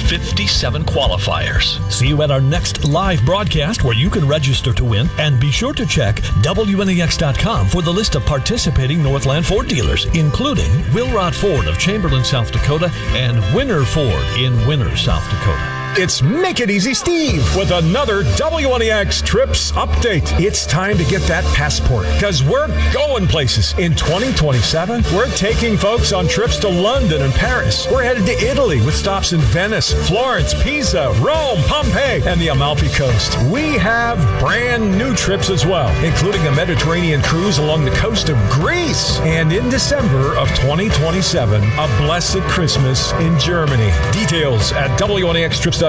57 qualifiers. See you at our next live broadcast where you can register to win, and be sure to check WNAX.com for the list of participating Northland Ford dealers, including Wilrod Ford of Chamberlain, South Dakota, and Winner Ford in Winner, South Dakota. It's Make It Easy Steve with another WNEX Trips update. It's time to get that passport because we're going places. In 2027, we're taking folks on trips to London and Paris. We're headed to Italy with stops in Venice, Florence, Pisa, Rome, Pompeii, and the Amalfi Coast. We have brand new trips as well, including a Mediterranean cruise along the coast of Greece. And in December of 2027, a blessed Christmas in Germany. Details at WNEXTrips.com.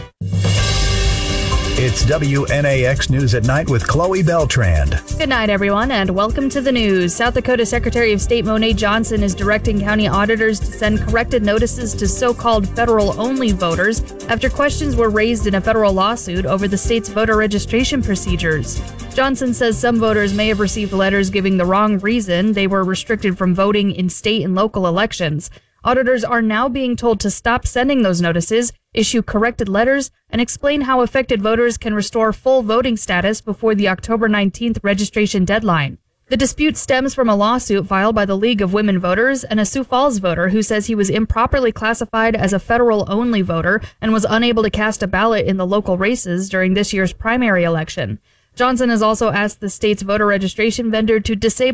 It's WNAX News at Night with Chloe Beltrand. Good night, everyone, and welcome to the news. South Dakota Secretary of State Monet Johnson is directing county auditors to send corrected notices to so-called federal-only voters after questions were raised in a federal lawsuit over the state's voter registration procedures. Johnson says some voters may have received letters giving the wrong reason they were restricted from voting in state and local elections. Auditors are now being told to stop sending those notices, issue corrected letters, and explain how affected voters can restore full voting status before the October 19th registration deadline. The dispute stems from a lawsuit filed by the League of Women Voters and a Sioux Falls voter who says he was improperly classified as a federal-only voter and was unable to cast a ballot in the local races during this year's primary election. Johnson has also asked the state's voter registration vendor to disable